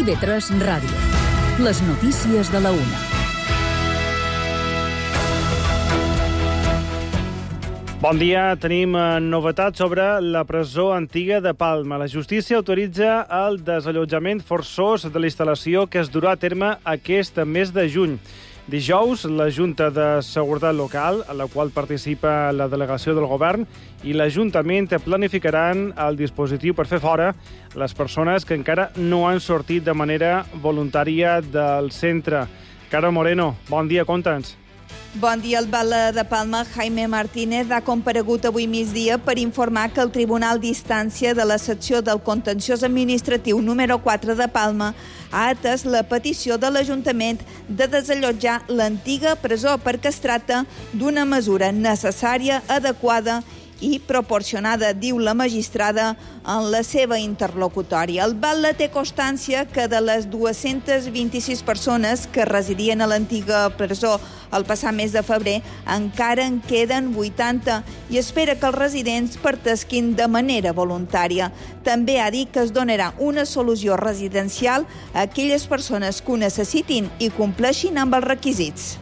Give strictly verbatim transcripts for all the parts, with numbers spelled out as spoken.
I B tres Ràdio. Les notícies de la una. Bon dia. Tenim novetats sobre la presó antiga de Palma. La justícia autoritza el desallotjament forçós de la instal·lació que es durà a terme aquest mes de juny. Dijous, la Junta de Seguretat Local, a la qual participa la delegació del govern, i l'Ajuntament planificaran el dispositiu per fer fora les persones que encara no han sortit de manera voluntària del centre. Carol Moreno, bon dia, conta'ns. Bon dia. El batlle de Palma, Jaime Martínez, ha comparegut avui migdia per informar que el Tribunal d'Instància de la secció del Contenciós Administratiu número quatre de Palma ha atès la petició de l'Ajuntament de desallotjar l'antiga presó perquè es tracta d'una mesura necessària, adequada i proporcionada, diu la magistrada en la seva interlocutòria. El batlle té constància que de les dues-centes vint-i-sis persones que residien a l'antiga presó el passat mes de febrer encara en queden vuitanta i espera que els residents partesquin de manera voluntària. També ha dit que es donarà una solució residencial a aquelles persones que ho necessitin i compleixin amb els requisits.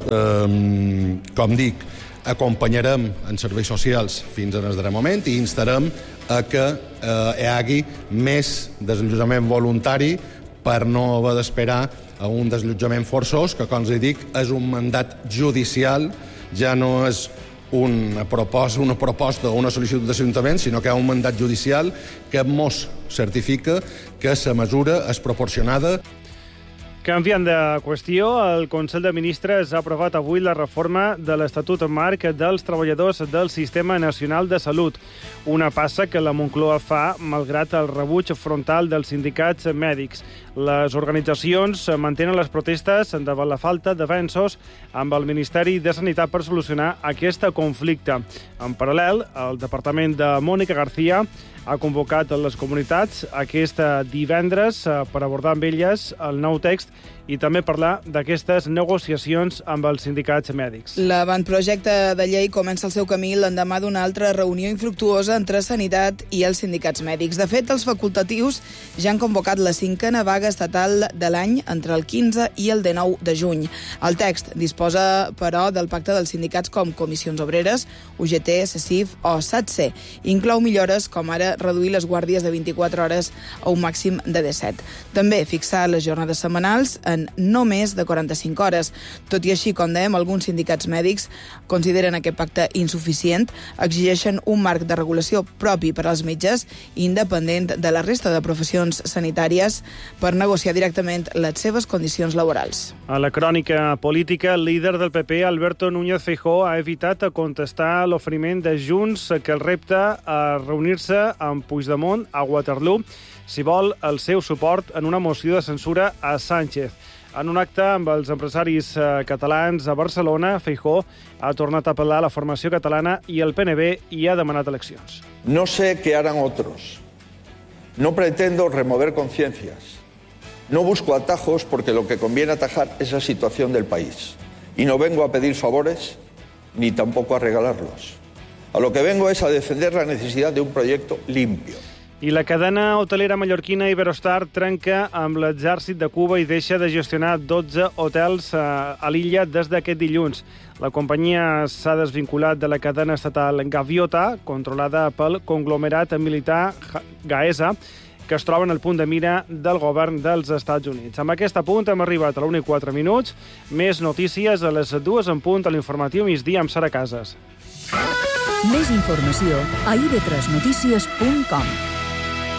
Um, com dic, acompanyarem en serveis socials fins en el darrer moment i instarem a que eh, hi hagi més desallotjament voluntari per no haver d'esperar a un desallotjament forçós, que, com us dic, és un mandat judicial, ja no és una proposta, una proposta o una sol·licitud de l'Ajuntament, sinó que hi ha un mandat judicial que mos certifica que la mesura és proporcionada. Canviant de qüestió, el Consell de Ministres ha aprovat avui la reforma de l'Estatut Marc dels treballadors del Sistema Nacional de Salut, una passa que la Moncloa fa malgrat el rebuig frontal dels sindicats mèdics. Les organitzacions mantenen les protestes davant la falta d'avenços amb el Ministeri de Sanitat per solucionar aquest conflicte. En paral·lel, el Departament de Mònica García ha convocat les comunitats aquest divendres per abordar amb elles el nou text i també parlar d'aquestes negociacions amb els sindicats mèdics. L'avantprojecte de llei comença el seu camí l'endemà d'una altra reunió infructuosa entre Sanitat i els sindicats mèdics. De fet, els facultatius ja han convocat la cinquena vaga estatal de l'any entre el quinze i el dinou de juny. El text disposa, però, del pacte dels sindicats com Comissions Obreres, U G T, CECIF o SATSE. Inclou millores com ara reduir les guàrdies de vint-i-quatre hores a un màxim de disset. També fixar les jornades setmanals en no més de quaranta-cinc hores. Tot i així, com dèiem, alguns sindicats mèdics consideren aquest pacte insuficient, exigeixen un marc de regulació propi per als metges, independent de la resta de professions sanitàries, per negociar directament les seves condicions laborals. A la crònica política, el líder del P P, Alberto Núñez Feijóo, ha evitat contestar l'oferiment de Junts que el repta a reunir-se amb Puigdemont a Waterloo si vol el seu suport en una moció de censura a Sánchez. En un acte amb els empresaris catalans a Barcelona, Feijóo ha tornat a apel·lar a la formació catalana i el P N B i ha demanat eleccions. No sé qué harán otros. No pretendo remover conciencias. No busco atajos porque lo que conviene atajar es la situación del país. Y no vengo a pedir favores ni tampoco a regalarlos. A lo que vengo es a defender la necesidad de un proyecto limpio. I la cadena hotelera mallorquina Iberostar trenca amb l'exèrcit de Cuba i deixa de gestionar dotze hotels a l'illa des d'aquest dilluns. La companyia s'ha desvinculat de la cadena estatal Gaviota, controlada pel conglomerat militar Gaesa, que es troba en el punt de mira del govern dels Estats Units. Amb aquest apunt hem arribat a l'una i quatre minuts. Més notícies a les dues en punt a l'informatiu migdia amb Sara Casas. Més informació a i be tres notícies punt com.